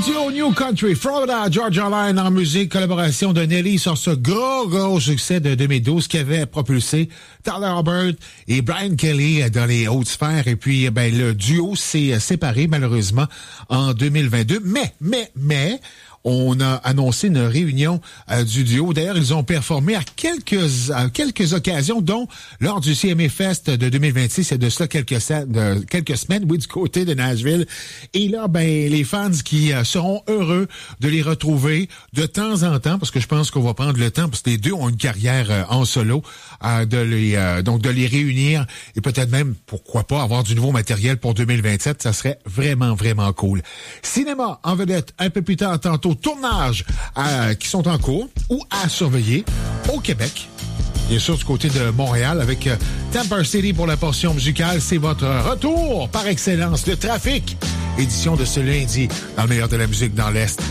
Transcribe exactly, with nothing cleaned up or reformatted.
duo New Country, Florida, Georgia Line en musique, collaboration de Nelly sur ce gros, gros succès de deux mille douze qui avait propulsé Tyler Hubbard et Brian Kelly dans les hautes sphères. Et puis, ben, le duo s'est séparé, malheureusement, en deux mille vingt-deux. Mais, mais, mais... on a annoncé une réunion euh, du duo. D'ailleurs, ils ont performé à quelques à quelques occasions, dont lors du C M A Fest de deux mille vingt-six, et de cela quelques, de, quelques semaines, oui, du côté de Nashville. Et là, ben, les fans qui euh, seront heureux de les retrouver de temps en temps, parce que je pense qu'on va prendre le temps, parce que les deux ont une carrière euh, en solo, euh, de les euh, donc de les réunir et peut-être même, pourquoi pas, avoir du nouveau matériel pour deux mille vingt-sept. Ça serait vraiment, vraiment cool. Cinéma en vedette, un peu plus tard, tantôt, tournages euh, qui sont en cours ou à surveiller au Québec. Bien sûr, du côté de Montréal, avec euh, Tampa City pour la portion musicale. C'est votre retour par excellence, le trafic. Édition de ce lundi, dans le meilleur de la musique dans l'Est.